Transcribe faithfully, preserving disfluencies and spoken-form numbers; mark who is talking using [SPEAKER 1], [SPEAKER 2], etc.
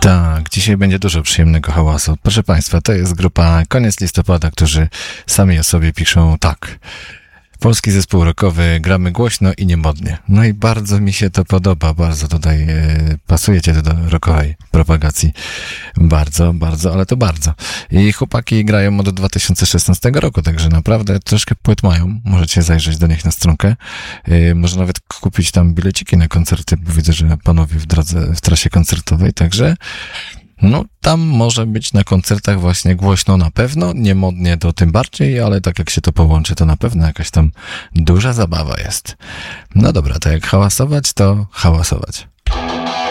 [SPEAKER 1] Tak, dzisiaj będzie dużo przyjemnego hałasu. Proszę Państwa, to jest grupa Koniec Listopada, którzy sami o sobie piszą tak. Polski zespół rockowy, gramy głośno i niemodnie. No i bardzo mi się to podoba, bardzo tutaj e, pasujecie do rockowej propagacji. Bardzo, bardzo, ale to bardzo. I chłopaki grają od dwa tysiące szesnastego roku, także naprawdę troszkę płyt mają. Możecie zajrzeć do nich na stronkę. E, może nawet kupić tam bileciki na koncerty, bo widzę, że panowie w drodze, w trasie koncertowej, także no, tam może być na koncertach właśnie głośno na pewno, niemodnie to tym bardziej, ale tak jak się to połączy, to na pewno jakaś tam duża zabawa jest. No dobra, to jak hałasować, to hałasować.